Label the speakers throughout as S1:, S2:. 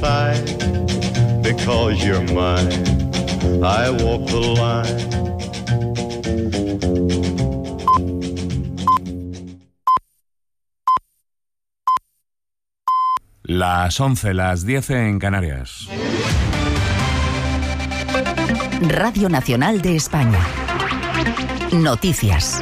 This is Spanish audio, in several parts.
S1: side, because you're mine, I walk the line.
S2: Las 11, las 10 en Canarias.
S3: Radio Nacional de España. Noticias.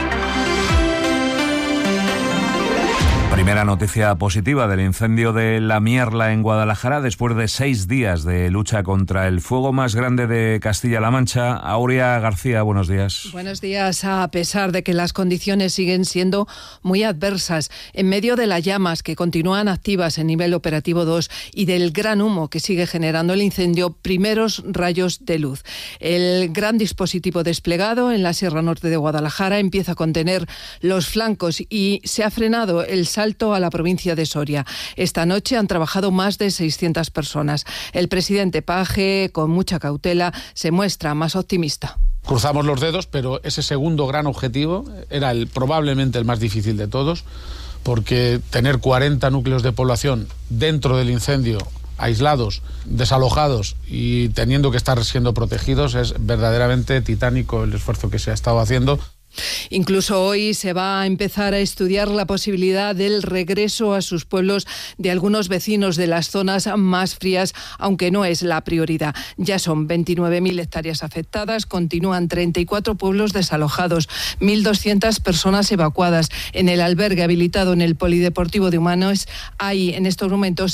S2: Primera noticia positiva del incendio de La Mierla en Guadalajara después de 6 días de lucha contra el fuego más grande de Castilla-La Mancha. Aurea García, buenos días.
S4: Buenos días. A pesar de que las condiciones siguen siendo muy adversas, en medio de las llamas que continúan activas en nivel operativo 2 y del gran humo que sigue generando el incendio, primeros rayos de luz. El gran dispositivo desplegado en la Sierra Norte de Guadalajara empieza a contener los flancos y se ha frenado el salto a la provincia de Soria. Esta noche han trabajado más de 600 personas. El presidente Page, con mucha cautela, se muestra más optimista.
S5: Cruzamos los dedos, pero ese segundo gran objetivo era probablemente el más difícil de todos, porque tener 40 núcleos de población dentro del incendio, aislados, desalojados y teniendo que estar siendo protegidos, es verdaderamente titánico el esfuerzo que se ha estado haciendo.
S4: Incluso hoy se va a empezar a estudiar la posibilidad del regreso a sus pueblos de algunos vecinos de las zonas más frías, aunque no es la prioridad. Ya son 29.000 hectáreas afectadas, continúan 34 pueblos desalojados, 1.200 personas evacuadas. En el albergue habilitado en el Polideportivo de Humanes hay en estos momentos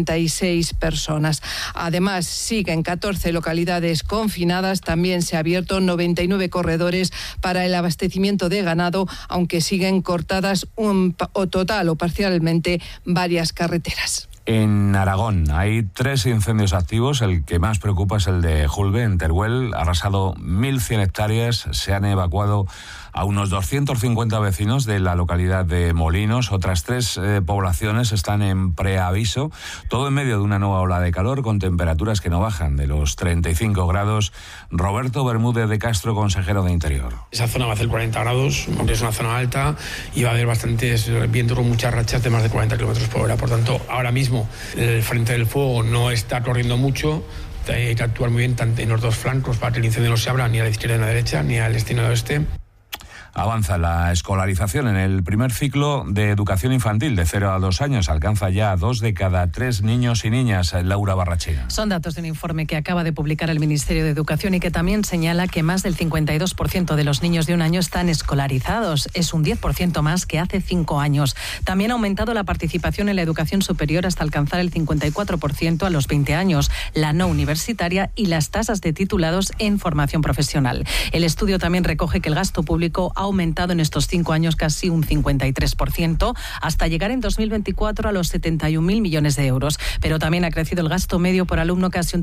S4: 76 personas. Además, siguen 14 localidades confinadas. También se ha abierto 99 corredores para el abastecimiento de ganado, aunque siguen cortadas total o parcialmente varias carreteras.
S2: En Aragón hay 3 incendios activos. El que más preocupa es el de Julbe, en Teruel. Ha arrasado 1.100 hectáreas. Se han evacuado a unos 250 vecinos de la localidad de Molinos. Otras 3 poblaciones están en preaviso. Todo en medio de una nueva ola de calor con temperaturas que no bajan de los 35 grados. Roberto Bermúdez de Castro, consejero de Interior.
S6: Esa zona va a hacer 40 grados, aunque es una zona alta, y va a haber bastantes vientos con muchas rachas de más de 40 kilómetros por hora. Por tanto, ahora mismo el frente del fuego no está corriendo mucho. Hay que actuar muy bien tanto en los dos flancos para que el incendio no se abra ni a la izquierda ni a la derecha, ni al este ni al oeste.
S2: Avanza la escolarización en el primer ciclo de educación infantil de 0 a 2 años. Alcanza ya a 2 de cada 3 niños y niñas. Laura Barrachina.
S7: Son datos de un informe que acaba de publicar el Ministerio de Educación y que también señala que más del 52% de los niños de 1 año están escolarizados. Es un 10% más que hace 5 años. También ha aumentado la participación en la educación superior hasta alcanzar el 54% a los 20 años, la no universitaria y las tasas de titulados en formación profesional. El estudio también recoge que el gasto público ha aumentado en estos 5 años casi un 53%, hasta llegar en 2024 a los 71.000 millones de euros. Pero también ha crecido el gasto medio por alumno casi un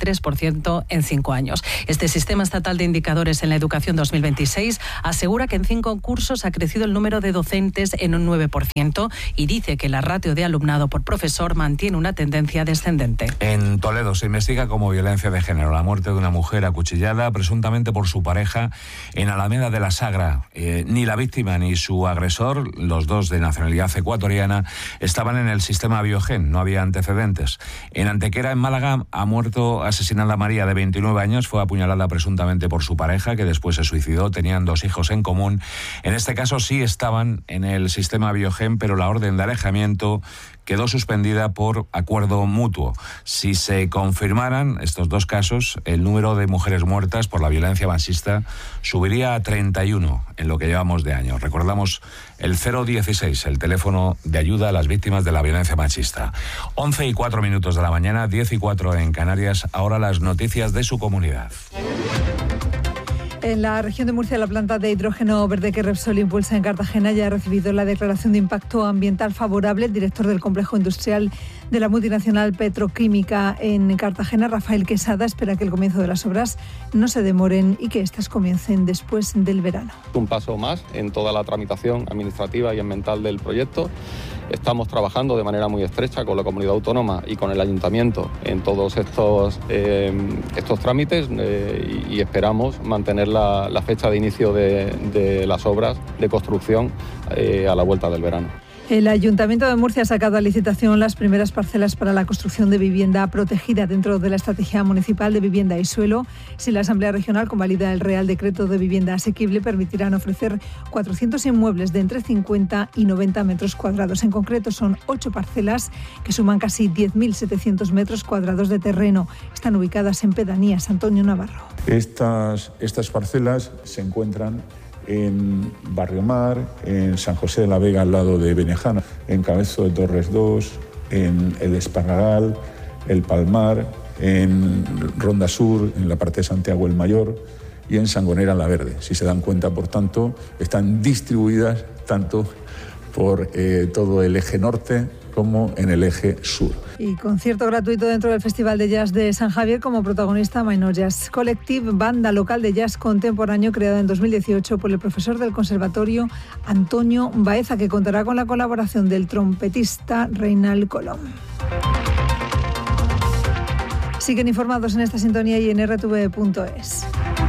S7: 33% en 5 años. Este sistema estatal de indicadores en la educación 2026 asegura que en 5 cursos ha crecido el número de docentes en un 9% y dice que la ratio de alumnado por profesor mantiene una tendencia descendente.
S2: En Toledo se investiga como violencia de género la muerte de una mujer acuchillada presuntamente por su pareja en Alameda de la Sagra. Ni la víctima ni su agresor, los dos de nacionalidad ecuatoriana, estaban en el sistema Biogen, no había antecedentes. En Antequera, en Málaga, ha muerto asesinada María, de 29 años, fue apuñalada presuntamente por su pareja, que después se suicidó, tenían 2 hijos en común. En este caso sí estaban en el sistema Biogen, pero la orden de alejamiento quedó suspendida por acuerdo mutuo. Si se confirmaran estos 2 casos, el número de mujeres muertas por la violencia machista subiría a 31 en lo que llevamos de año. Recordamos el 016, el teléfono de ayuda a las víctimas de la violencia machista. 11:04 de la mañana, 10:04 en Canarias. Ahora las noticias de su comunidad.
S8: En la región de Murcia, la planta de hidrógeno verde que Repsol impulsa en Cartagena ya ha recibido la declaración de impacto ambiental favorable. El director del complejo industrial de la multinacional petroquímica en Cartagena, Rafael Quesada, espera que el comienzo de las obras no se demoren y que estas comiencen después del verano.
S9: Un paso más en toda la tramitación administrativa y ambiental del proyecto. Estamos trabajando de manera muy estrecha con la comunidad autónoma y con el ayuntamiento en todos estos trámites y esperamos mantener la fecha de inicio de las obras de construcción a la vuelta del verano.
S8: El Ayuntamiento de Murcia ha sacado a licitación las primeras parcelas para la construcción de vivienda protegida dentro de la Estrategia Municipal de Vivienda y Suelo. Si la Asamblea Regional convalida el Real Decreto de Vivienda Asequible, permitirán ofrecer 400 inmuebles de entre 50 y 90 metros cuadrados. En concreto, son 8 parcelas que suman casi 10.700 metros cuadrados de terreno. Están ubicadas en pedanías. Antonio Navarro.
S10: Estas parcelas se encuentran en Barrio Mar, en San José de la Vega, al lado de Benejana, en Cabezo de Torres 2, en El Esparragal, El Palmar, en Ronda Sur, en la parte de Santiago el Mayor y en Sangonera la Verde. Si se dan cuenta, por tanto, están distribuidas tanto por todo el eje norte como en el eje sur.
S8: Y concierto gratuito dentro del Festival de Jazz de San Javier como protagonista Minor Jazz Collective, banda local de jazz contemporáneo creada en 2018 por el profesor del Conservatorio Antonio Baeza, que contará con la colaboración del trompetista Reinald Colom. Siguen informados en esta sintonía y en rtv.es.